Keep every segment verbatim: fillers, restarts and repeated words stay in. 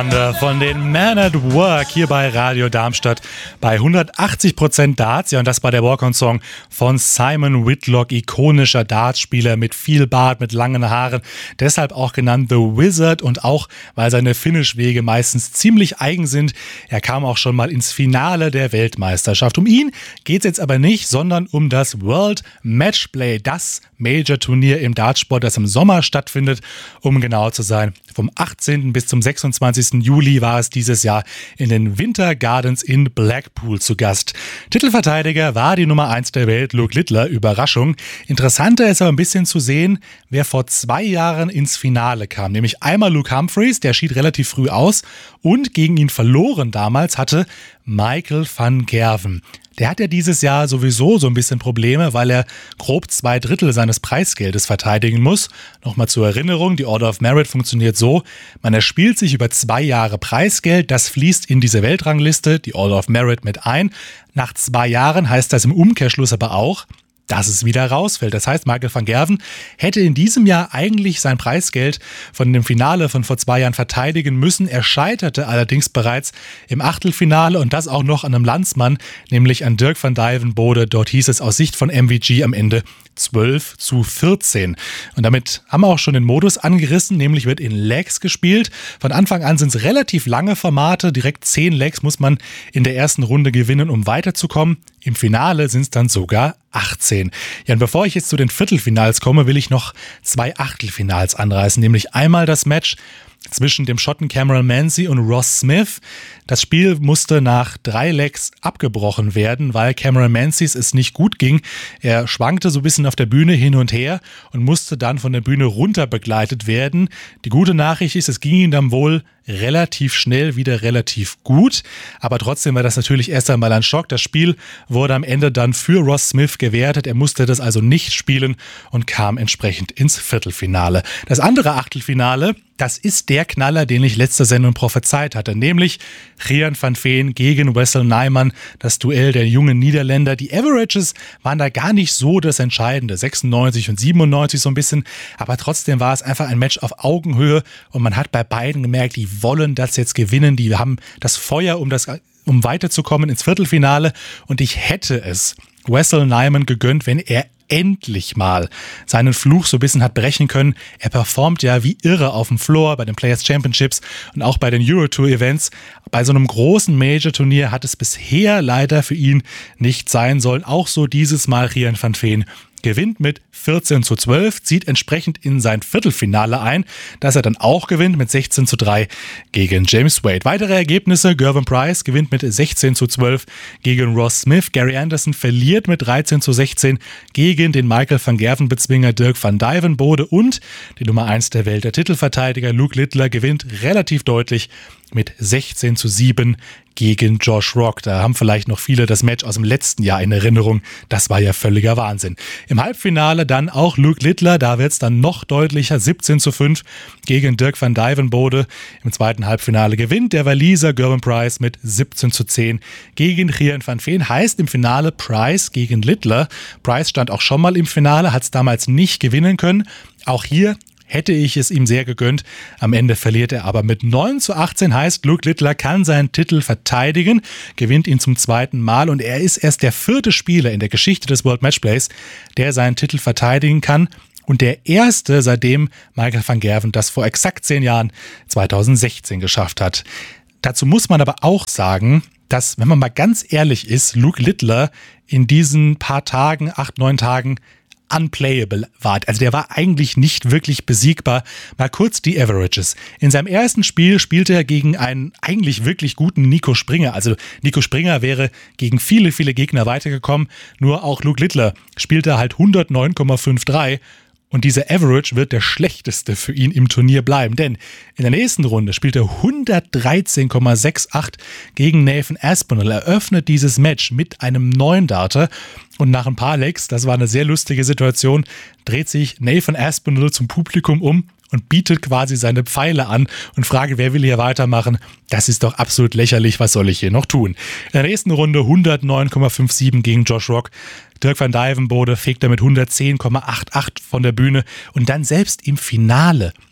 Von den Man at Work hier bei Radio Darmstadt bei hundertachtzig Prozent Darts. Ja, und das war der Walk-on-Song von Simon Whitlock, ikonischer Dartspieler mit viel Bart, mit langen Haaren. Deshalb auch genannt The Wizard und auch, weil seine Finish-Wege meistens ziemlich eigen sind. Er kam auch schon mal ins Finale der Weltmeisterschaft. Um ihn geht es jetzt aber nicht, sondern um das World Matchplay, das Major-Turnier im Dartsport, das im Sommer stattfindet, um genau zu sein. Vom achtzehnten bis zum sechsundzwanzigsten Juli war es dieses Jahr in den Winter Gardens in Blackpool zu Gast. Titelverteidiger war die Nummer eins der Welt, Luke Littler. Überraschung. Interessanter ist aber ein bisschen zu sehen, wer vor zwei Jahren ins Finale kam. Nämlich einmal Luke Humphreys, der schied relativ früh aus und gegen ihn verloren damals hatte Michael van Gerwen. Der hat ja dieses Jahr sowieso so ein bisschen Probleme, weil er grob zwei Drittel seines Preisgeldes verteidigen muss. Nochmal zur Erinnerung, die Order of Merit funktioniert so: Man erspielt sich über zwei Jahre Preisgeld, das fließt in diese Weltrangliste, die Order of Merit, mit ein. Nach zwei Jahren heißt das im Umkehrschluss aber auch, dass es wieder rausfällt. Das heißt, Michael van Gerwen hätte in diesem Jahr eigentlich sein Preisgeld von dem Finale von vor zwei Jahren verteidigen müssen. Er scheiterte allerdings bereits im Achtelfinale und das auch noch an einem Landsmann, nämlich an Dirk van Dijvenbode. Dort hieß es aus Sicht von M V G am Ende zwölf zu vierzehn. Und damit haben wir auch schon den Modus angerissen, nämlich wird in Legs gespielt. Von Anfang an sind es relativ lange Formate, direkt zehn Legs muss man in der ersten Runde gewinnen, um weiterzukommen. Im Finale sind es dann sogar achtzehn. Ja, und bevor ich jetzt zu den Viertelfinals komme, will ich noch zwei Achtelfinals anreißen, nämlich einmal das Match zwischen dem Schotten Cameron Manzi und Ross Smith. Das Spiel musste nach drei Legs abgebrochen werden, weil Cameron Manzis es nicht gut ging. Er schwankte so ein bisschen auf der Bühne hin und her und musste dann von der Bühne runter begleitet werden. Die gute Nachricht ist, es ging ihm dann wohl relativ schnell wieder relativ gut, aber trotzdem war das natürlich erst einmal ein Schock. Das Spiel wurde am Ende dann für Ross Smith gewertet. Er musste das also nicht spielen und kam entsprechend ins Viertelfinale. Das andere Achtelfinale, das ist der Knaller, den ich letzte Sendung prophezeit hatte, nämlich Gian van Veen gegen Wessel Nijman, das Duell der jungen Niederländer. Die Averages waren da gar nicht so das Entscheidende, sechsundneunzig und siebenundneunzig so ein bisschen, aber trotzdem war es einfach ein Match auf Augenhöhe und man hat bei beiden gemerkt, die wollen das jetzt gewinnen, die haben das Feuer, um das um weiterzukommen ins Viertelfinale und ich hätte es Wessel Nijman gegönnt, wenn er endlich mal seinen Fluch so ein bisschen hat brechen können. Er performt ja wie irre auf dem Floor bei den Players Championships und auch bei den Eurotour Events. Bei so einem großen Major-Turnier hat es bisher leider für ihn nicht sein sollen. Auch so dieses Mal Gian van Veen gewinnt mit vierzehn zu zwölf, zieht entsprechend in sein Viertelfinale ein, das er dann auch gewinnt mit sechzehn zu drei gegen James Wade. Weitere Ergebnisse: Gervin Price gewinnt mit sechzehn zu zwölf gegen Ross Smith. Gary Anderson verliert mit dreizehn zu sechzehn gegen den Michael van Gerwen-Bezwinger Dirk van Dijvenbode und die Nummer eins der Welt, der Titelverteidiger Luke Littler, gewinnt relativ deutlich mit sechzehn zu sieben gegen Josh Rock. Da haben vielleicht noch viele das Match aus dem letzten Jahr in Erinnerung. Das war ja völliger Wahnsinn. Im Halbfinale dann auch Luke Littler. Da wird es dann noch deutlicher. siebzehn zu fünf gegen Dirk van Dijvenbode. Im zweiten Halbfinale gewinnt der Waliser Gervin Price mit siebzehn zu zehn gegen Gian van Veen. Heißt im Finale Price gegen Littler. Price stand auch schon mal im Finale, hat es damals nicht gewinnen können. Auch hier hätte ich es ihm sehr gegönnt. Am Ende verliert er aber mit neun zu achtzehn, heißt, Luke Littler kann seinen Titel verteidigen, gewinnt ihn zum zweiten Mal und er ist erst der vierte Spieler in der Geschichte des World Matchplays, der seinen Titel verteidigen kann. Und der erste, seitdem Michael van Gerwen das vor exakt zehn Jahren, zweitausendsechzehn, geschafft hat. Dazu muss man aber auch sagen, dass, wenn man mal ganz ehrlich ist, Luke Littler in diesen paar Tagen, acht, neun Tagen, unplayable war. Also der war eigentlich nicht wirklich besiegbar. Mal kurz die Averages. In seinem ersten Spiel spielte er gegen einen eigentlich wirklich guten Nico Springer. Also Nico Springer wäre gegen viele, viele Gegner weitergekommen. Nur auch Luke Littler spielte halt hundertneun Komma dreiundfünfzig. Und dieser Average wird der schlechteste für ihn im Turnier bleiben, denn in der nächsten Runde spielt er hundertdreizehn Komma achtundsechzig gegen Nathan Aspinall. Er öffnet dieses Match mit einem neuen Darter und nach ein paar Legs, das war eine sehr lustige Situation, dreht sich Nathan Aspinall zum Publikum um und bietet quasi seine Pfeile an und fragt, wer will hier weitermachen? Das ist doch absolut lächerlich, was soll ich hier noch tun? In der nächsten Runde hundertneun Komma siebenundfünfzig gegen Josh Rock. Dirk van Dijvenbode fegt er mit hundertzehn Komma achundachtzig von der Bühne und dann selbst im Finale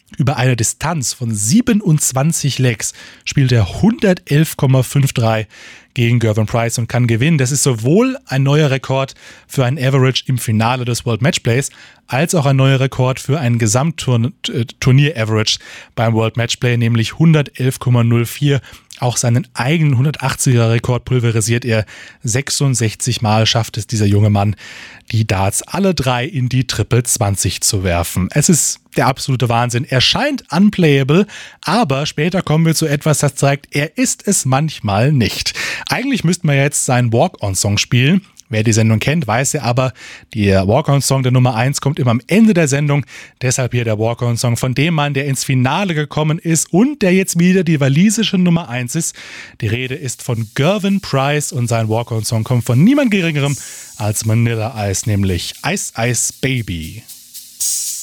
Über eine Distanz von siebenundzwanzig Legs spielt er hundertelf Komma fünfunddreißig gegen Gervin Price und kann gewinnen. Das ist sowohl ein neuer Rekord für ein Average im Finale des World Matchplays, als auch ein neuer Rekord für ein Gesamtturnier-Average beim World Matchplay, nämlich hundertelf Komma null vier. Auch seinen eigenen hundertachtziger-Rekord pulverisiert er. sechsundsechzig Mal schafft es dieser junge Mann, die Darts alle drei in die Triple zwanzig zu werfen. Es ist der absolute Wahnsinn. Er scheint unplayable, aber später kommen wir zu etwas, das zeigt, er ist es manchmal nicht. Eigentlich müssten wir jetzt seinen Walk-On-Song spielen. Wer die Sendung kennt, weiß ja aber, der Walk-On-Song der Nummer eins kommt immer am Ende der Sendung. Deshalb hier der Walk-On-Song von dem Mann, der ins Finale gekommen ist und der jetzt wieder die walisische Nummer eins ist. Die Rede ist von Gervin Price und sein Walk-On-Song kommt von niemand Geringerem als Vanilla Ice, nämlich Ice Ice Baby.